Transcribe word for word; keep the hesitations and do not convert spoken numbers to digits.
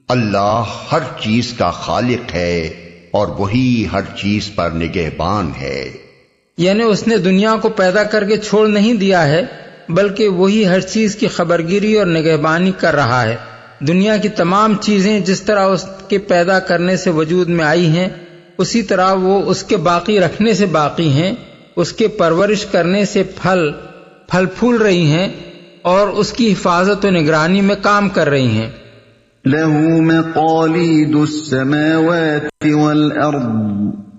अल्लाह हर चीज का खालिक है और वही हर चीज पर निगहबान है। यानी उसने दुनिया को पैदा करके छोड़ नहीं दिया है, बल्कि वही हर चीज की खबरगिरी और निगहबानी कर रहा है। दुनिया की तमाम चीजें जिस तरह उसके पैदा करने से वजूद में आई हैं, उसी तरह वो उसके बाकी रखने से बाकी हैं, उसके परवरिश करने से फल फल फूल रही हैं और उसकी हिफाजत और निगरानी में काम कर रही हैं। लहू मक़ालीदुस समावाति वल अर्द